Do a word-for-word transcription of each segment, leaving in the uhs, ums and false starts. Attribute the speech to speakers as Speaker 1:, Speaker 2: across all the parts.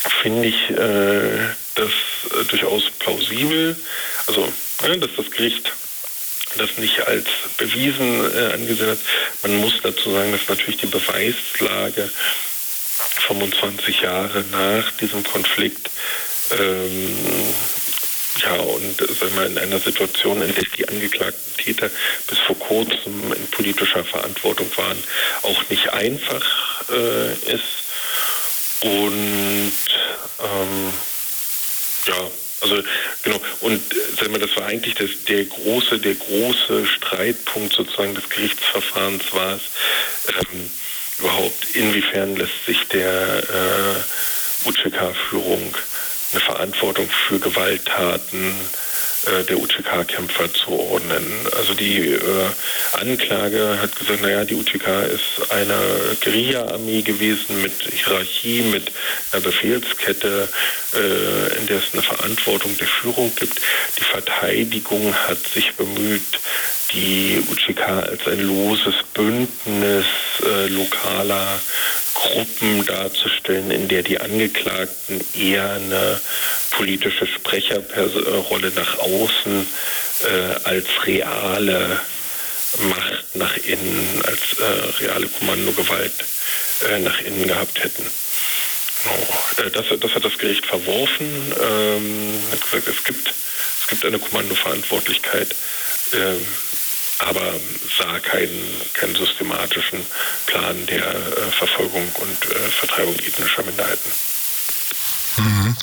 Speaker 1: finde ich äh, das äh, durchaus plausibel. Also, ne, dass das Gericht das nicht als bewiesen äh, angesehen hat. Man muss dazu sagen, dass natürlich die Beweislage fünfundzwanzig Jahre nach diesem Konflikt ähm, ja, und sagen wir, in einer Situation, in der die angeklagten Täter bis vor kurzem in politischer Verantwortung waren, auch nicht einfach äh, ist. Und ähm, ja, also genau, und sagen wir, das war eigentlich das, der große, der große Streitpunkt sozusagen des Gerichtsverfahrens war es, ähm, überhaupt, inwiefern lässt sich der äh, U C K-Führung eine Verantwortung für Gewalttaten äh, der U C K-Kämpfer zuordnen. Also die äh, Anklage hat gesagt, naja, die U C K ist eine Guerilla-Armee gewesen mit Hierarchie, mit einer Befehlskette, äh, in der es eine Verantwortung der Führung gibt. Die Verteidigung hat sich bemüht, die U C K als ein loses Bündnis äh, lokaler Gruppen darzustellen, in der die Angeklagten eher eine politische Sprecherrolle nach außen äh, als reale Macht nach innen, als äh, reale Kommandogewalt äh, nach innen gehabt hätten. Genau. Äh, das, das hat das Gericht verworfen. Ähm, hat gesagt, es gibt, es gibt eine Kommandoverantwortlichkeit, äh, aber sah keinen, keinen systematischen Plan der äh, Verfolgung und äh, Vertreibung ethnischer Minderheiten.
Speaker 2: Mhm.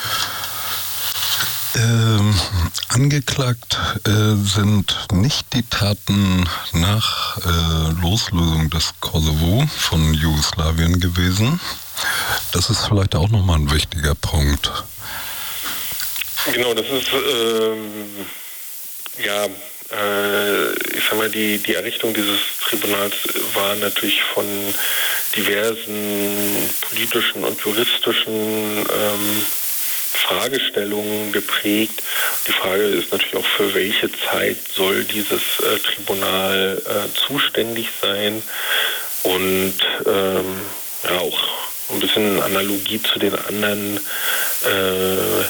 Speaker 2: Ähm, angeklagt äh, sind nicht die Taten nach äh, Loslösung des Kosovo von Jugoslawien gewesen. Das ist vielleicht auch nochmal ein wichtiger Punkt.
Speaker 1: Genau, das ist ähm, ja äh, ich sag mal, die, die Errichtung dieses Tribunals war natürlich von diversen politischen und juristischen ähm, Fragestellungen geprägt. Die Frage ist natürlich auch, für welche Zeit soll dieses äh, Tribunal äh, zuständig sein, und ähm, ja, auch ein bisschen Analogie zu den anderen äh,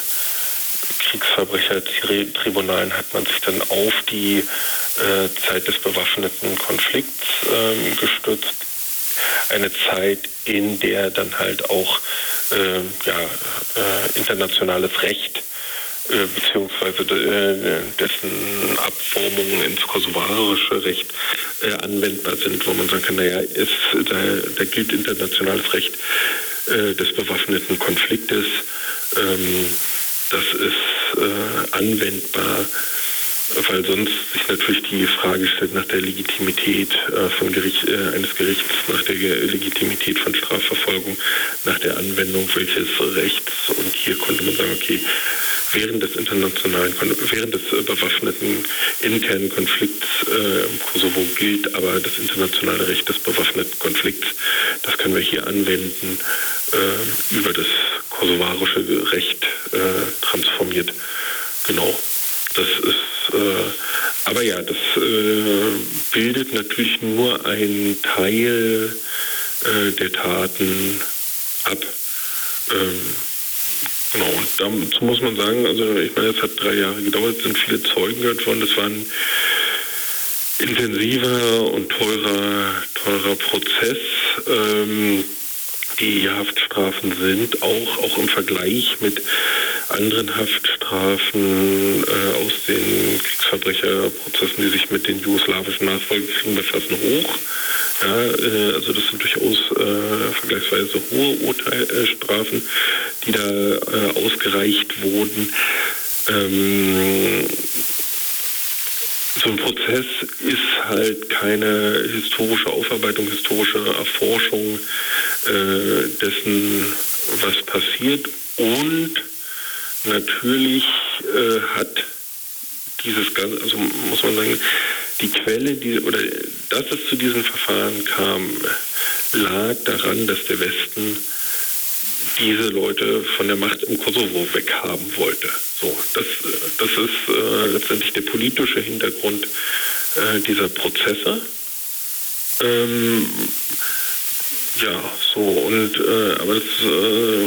Speaker 1: Kriegsverbrechertribunalen hat man sich dann auf die äh, Zeit des bewaffneten Konflikts äh, gestützt. Eine Zeit, in der dann halt auch äh, ja, äh, internationales Recht äh, beziehungsweise de, dessen Abformungen ins kosovarische Recht äh, anwendbar sind, wo man sagen kann, naja, ist, da, da gilt internationales Recht äh, des bewaffneten Konfliktes. Ähm, das ist äh, anwendbar, weil sonst sich natürlich die Frage stellt nach der Legitimität äh, von Gericht, äh, eines Gerichts, nach der Legitimität von Strafverfolgung, nach der Anwendung welches Rechts. Und hier konnte man sagen, okay, während des internationalen, während des äh, bewaffneten internen Konflikts äh, im Kosovo gilt aber das internationale Recht des bewaffneten Konflikts. Das können wir hier anwenden, äh, über das kosovarische Recht äh, transformiert. Genau. Das ist, äh, aber ja, das äh, bildet natürlich nur einen Teil äh, der Taten ab. Ähm, genau, und dazu muss man sagen, also ich meine, es hat drei Jahre gedauert, es sind viele Zeugen gehört worden, das war ein intensiver und teurer, teurer Prozess. Ähm, Die Haftstrafen sind auch, auch im Vergleich mit anderen Haftstrafen äh, aus den Kriegsverbrecherprozessen, die sich mit den jugoslawischen Nachfolgekriegen befassen, hoch. Ja, äh, also das sind durchaus äh, vergleichsweise hohe Urteilsstrafen, die da äh, ausgereicht wurden. Ähm, So ein Prozess ist halt keine historische Aufarbeitung, historische Erforschung äh, dessen, was passiert. Und natürlich äh, hat dieses Ganze, also muss man sagen, die Quelle, die, oder dass es zu diesen Verfahren kam, lag daran, dass der Westen diese Leute von der Macht im Kosovo weghaben wollte. So, das, das ist äh, letztendlich der politische Hintergrund äh, dieser Prozesse. Ähm, ja, so, und äh, aber das äh,